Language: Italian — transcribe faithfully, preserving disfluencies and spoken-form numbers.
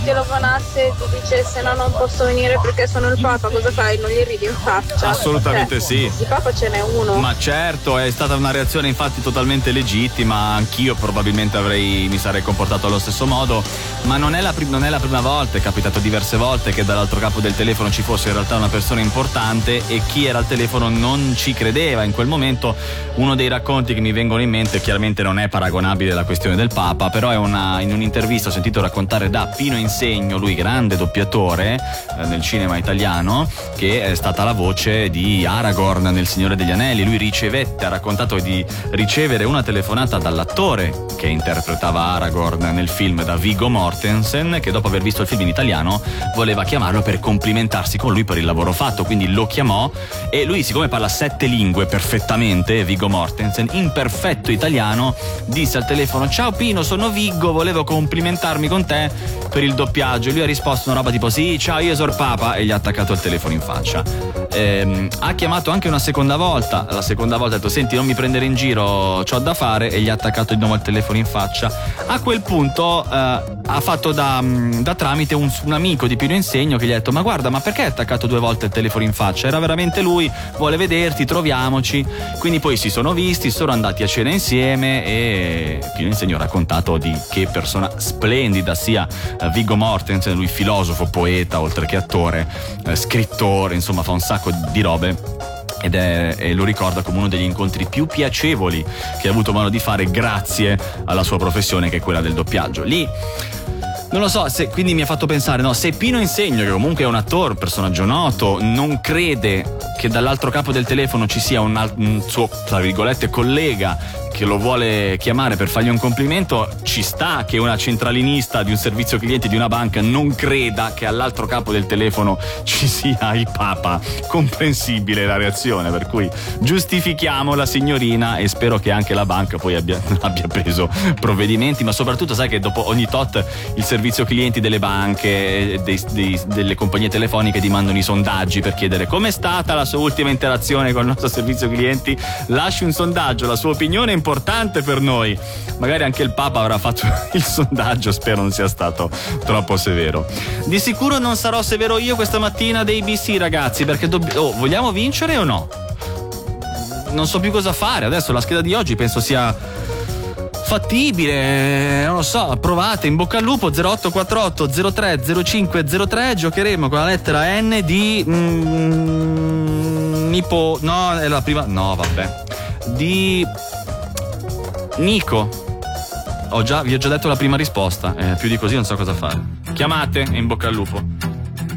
telefonasse e ti dicesse no, non posso venire perché sono il Papa, cosa fai? Non gli ridi in faccia? Assolutamente cioè, sì. Il Papa ce n'è uno. Ma certo, è stata una reazione infatti totalmente legittima, anch'io probabilmente avrei, mi sarei comportato allo stesso modo, ma non è la, pri- non è la prima volta, è capitato diverse volte che dall'altro capo del telefono ci fosse in realtà una persona importante e chi era al telefono non ci credeva in quel momento. Uno dei racconti che mi vengono in mente, chiaramente non è paragonabile alla questione del Papa, però è una, in un'intervista ho sentito raccontare da Pino Insegno, lui grande doppiatore eh, nel cinema italiano, che è stata la voce di Aragorn nel Signore degli Anelli. Lui ricevette, ha raccontato di ricevere una telefonata dall'attore che interpretava Aragorn nel film, da Viggo Mortensen, che dopo aver visto il film in italiano voleva chiamarlo per complimentarsi con lui per il lavoro fatto, quindi lo chiamò e lui, siccome parla sette lingue perfettamente, Viggo Mortensen, in perfetto italiano disse al telefono: ciao Pino, sono Viggo, volevo complimentarmi con te per il doppiaggio. E lui ha risposto una roba tipo sì, ciao, io sono il Papa, e gli ha attaccato il telefono in faccia. Ehm, ha chiamato anche una seconda volta, la seconda volta ha detto senti, non mi prendere in giro, c'ho da fare, e gli ha attaccato di nuovo il telefono in faccia. A quel punto eh, ha fatto da, da tramite un, un amico di Pino Insegno che gli ha detto: ma guarda, ma perché hai attaccato due volte il telefono in faccia? Era veramente lui, vuole vederti, troviamoci. Quindi poi si sono visti, sono andati a cena insieme e Pino Insegno ha raccontato di che persona splendida sia eh, Viggo Mortensen, lui filosofo, poeta, oltre che attore, eh, scrittore, insomma fa un sacco di robe. Ed è, e lo ricorda come uno degli incontri più piacevoli che ha avuto modo di fare grazie alla sua professione, che è quella del doppiaggio. Lì non lo so, se, quindi mi ha fatto pensare, no, se Pino Insegno, che comunque è un attore, un personaggio noto, non crede che dall'altro capo del telefono ci sia un, un suo, tra virgolette, collega che lo vuole chiamare per fargli un complimento, ci sta che una centralinista di un servizio clienti di una banca non creda che all'altro capo del telefono ci sia il Papa. Comprensibile la reazione, per cui giustifichiamo la signorina e spero che anche la banca poi abbia, abbia preso provvedimenti, ma soprattutto sai che dopo ogni tot il servizio clienti delle banche, dei, dei, delle compagnie telefoniche ti mandano i sondaggi per chiedere com'è stata la sua ultima interazione con il nostro servizio clienti. Lasci un sondaggio, la sua opinione è importante per noi. Magari anche il Papa avrà fatto il sondaggio, spero non sia stato troppo severo. Di sicuro non sarò severo io questa mattina dei A B C, ragazzi, perché dobb- oh, vogliamo vincere o no? Non so più cosa fare adesso. La scheda di oggi penso sia fattibile, non lo so, provate, in bocca al lupo. Zero otto quattro otto zero tre zero cinque zero tre, giocheremo con la lettera N di mm, Nipo, no, è la prima, no vabbè, di Nico. Ho già, vi ho già detto la prima risposta, eh, più di così non so cosa fare. Chiamate e in bocca al lupo.